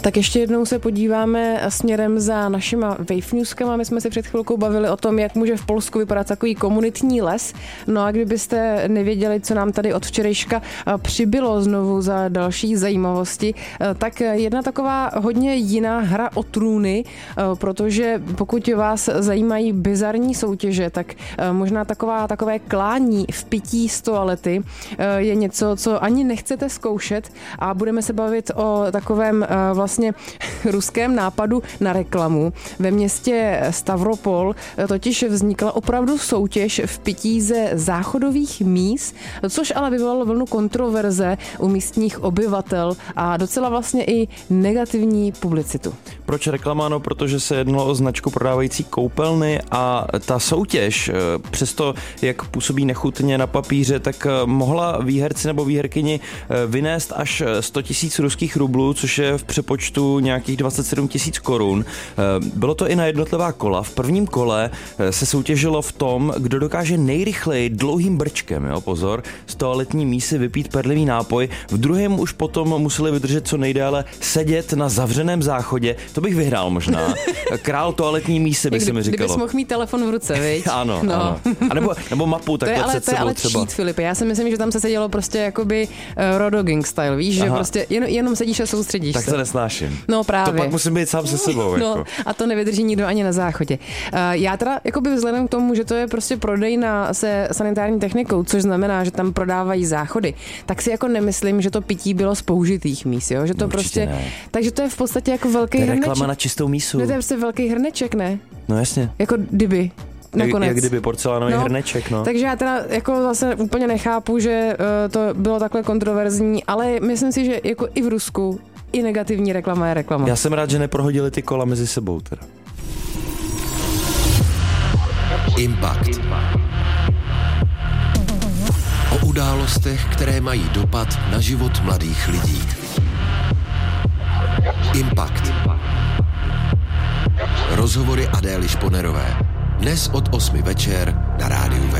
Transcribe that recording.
Tak ještě jednou se podíváme směrem za našima Wave Newskama. My jsme se před chvilkou bavili o tom, jak může v Polsku vypadat takový komunitní les. No a kdybyste nevěděli, co nám tady od včerejška přibylo znovu za další zajímavosti, tak jedna taková hodně jiná hra o trůny, protože pokud vás zajímají bizarní soutěže, tak možná takové klání v pití z toalety je něco, co ani nechcete zkoušet, a budeme se bavit o takovém vlastně ruském nápadu na reklamu. Ve městě Stavropol totiž vznikla opravdu soutěž v pití ze záchodových míst, což ale vyvolalo vlnu kontroverze u místních obyvatel a docela vlastně i negativní publicitu. Proč reklama? No, protože se jednalo o značku prodávající koupelny a ta soutěž, přesto jak působí nechutně na papíře, tak mohla výherci nebo výherkyni vynést až 100 000 ruských rublů, což je v přepočtu nějakých 27 000 korun. Bylo to i na jednotlivá kola. V prvním kole se soutěžilo v tom, kdo dokáže nejrychleji dlouhým brčkem, jo, pozor, z toaletní mísy vypít perlivý nápoj. V druhém už potom museli vydržet co nejdéle sedět na zavřeném záchodě. To bych vyhrál možná. Král toaletní mísy by se mi říkalo. Kdybys mohl mít telefon v ruce, viď? Ano, no. Ano. A nebo mapu takhle před sebou třeba. To je ale cheat, Filipe. Já si myslím, že tam se sedělo prostě jakoby Rodogang style, víš, že prostě jenom sedíš a soustředíš tak se. To nesnáším. No právě. To pak musím být sám se sebou. No, jako. A to nevydrží nikdo ani na záchodě. Já teda jakoby vzhledem k tomu, že to je prostě prodejna se sanitární technikou, což znamená, že tam prodávají záchody, tak si jako nemyslím, že to pití bylo z použitých míst, jo? Že to prostě ne. Takže to je v podstatě jako velký hrneček. Reklama na čistou mísu. No, to je prostě velký hrneček, ne? No jasně. Jako kdyby. Nakonec. Jak kdyby porcelánový hrneček, no. Takže já teda jako zase úplně nechápu, že to bylo takhle kontroverzní, ale myslím si, že jako i v Rusku i negativní reklama je reklama. Já jsem rád, že neprohodili ty kola mezi sebou teda. Impact. O událostech, které mají dopad na život mladých lidí. Impact. Rozhovory Adély Šponerové. Dnes od 8 večer na rádiu